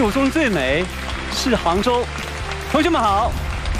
湖中最美是杭州。同学们好，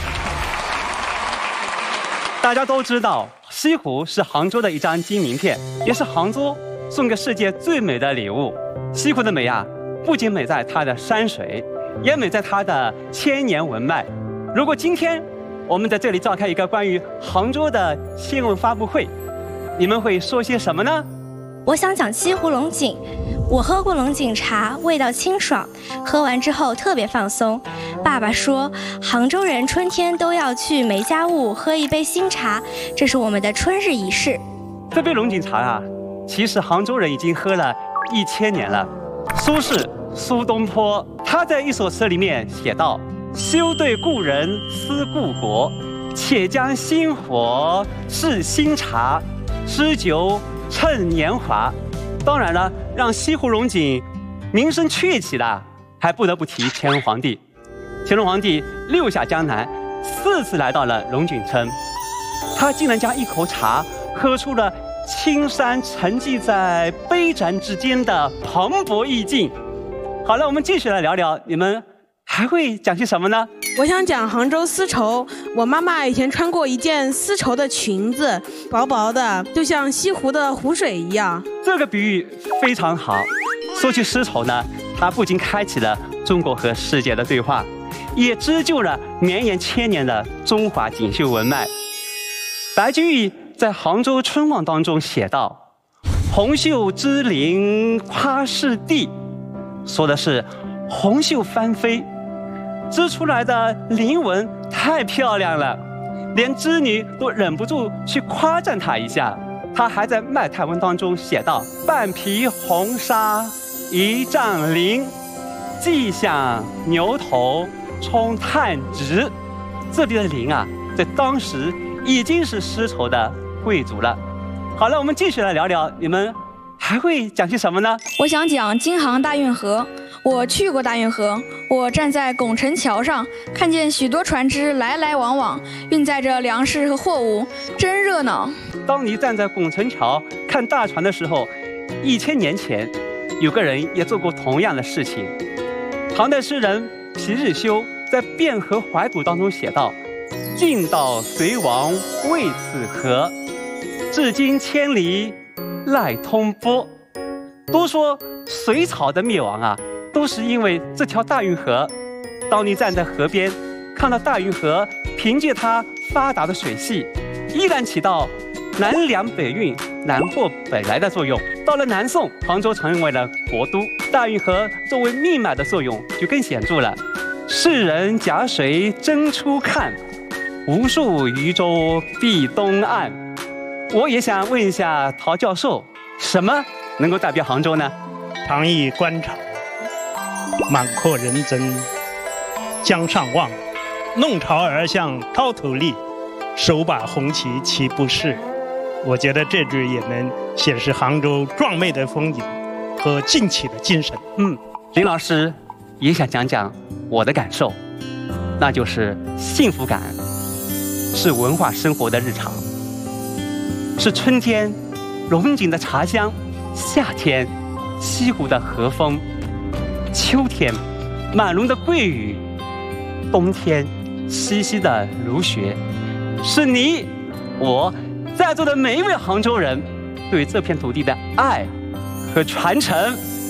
大家都知道西湖是杭州的一张金名片，也是杭州送给世界最美的礼物。西湖的美啊，不仅美在它的山水，也美在它的千年文脉。如果今天我们在这里召开一个关于杭州的新闻发布会，你们会说些什么呢？ 我想讲西湖龙井。我喝过龙井茶，味道清爽，喝完之后特别放松。爸爸说，杭州人春天都要去梅家坞喝一杯新茶，这是我们的春日仪式。 这杯龙井茶啊，其实杭州人已经喝了1000年了。苏轼苏东坡他在一首词里面写道：休对故人思故国，且将新火试新茶，诗酒趁年华。当然了，让西湖龙井名声鹊起的，还不得不提乾隆皇帝。乾隆皇帝6下江南，4次来到了龙井村，他竟然将一口茶喝出了青山沉寂在杯盏之间的磅礴意境。好了，我们继续来聊聊，你们还会讲些什么呢？ 我想讲杭州丝绸。我妈妈以前穿过一件丝绸的裙子，薄薄的，就像西湖的湖水一样。 这个比喻非常好。说起丝绸呢，它不仅开启了中国和世界的对话，也织就了绵延千年的中华锦绣文脉。白居易在《杭州春望》当中写道：红袖织林夸世地，说的是红袖翻飞，织出来的林纹太漂亮了，连织女都忍不住去夸赞她一下。她还在卖太文当中写道：半匹红纱一丈绫，系向牛头充炭直。这里的绫啊，在当时已经是丝绸的贵族了。好了，我们继续来聊聊，你们还会讲些什么呢？ 我想讲京杭大运河。我去过大运河，我站在拱辰桥上，看见许多船只来来往往，运载着粮食和货物，真热闹。 当你站在拱辰桥看大船的时候，1000年前，有个人也做过同样的事情。唐代诗人皮日休在《汴河怀古》当中写道：晋道隋王为此河，至今千里赖通波。都说隋朝的灭亡啊，都是因为这条大运河。当你站在河边，看到大运河凭借它发达的水系，依然起到南粮北运、南货北来的作用。到了南宋，杭州成为了国都，大运河作为命脉的作用就更显著了。世人甲水争初看，无数渔舟避东岸。我也想问一下陶教授，什么能够代表杭州呢？ 长掖官场，满阔人争江上望，弄潮儿向涛头立，手把红旗岂不是？我觉得这句也能显示杭州壮美的风景和进取的精神。 林老师也想讲讲我的感受，那就是幸福感是文化生活的日常，是春天龙井的茶香，夏天西湖的和风，秋天满笼的桂雨，冬天淅淅的如雪。是你我在座的每一位杭州人对这片土地的爱和传承。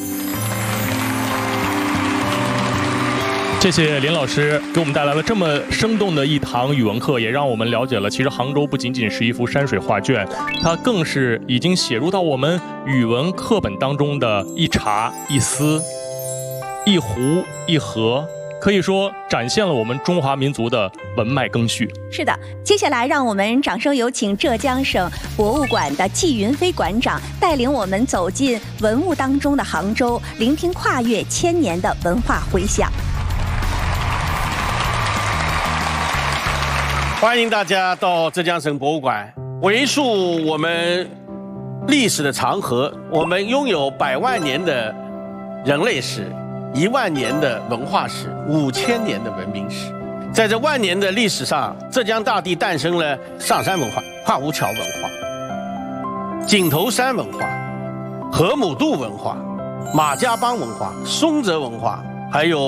谢谢林老师给我们带来了这么生动的一堂语文课，也让我们了解了其实杭州不仅仅是一幅山水画卷，它更是已经写入到我们语文课本当中的一茶一丝一湖一河，可以说展现了我们中华民族的文脉更续。 是的，接下来让我们掌声有请浙江省博物馆的季云飞馆长带领我们走进文物当中的杭州，聆听跨越1000年的文化回响。 欢迎大家到浙江省博物馆，回溯我们历史的长河。我们拥有100万年的人类史，1万年的文化史，5000年的文明史。在这万年的历史上，浙江大地诞生了上山文化、跨吴桥文化、井头山文化、河姆渡文化、马家浜文化、松泽文化，还有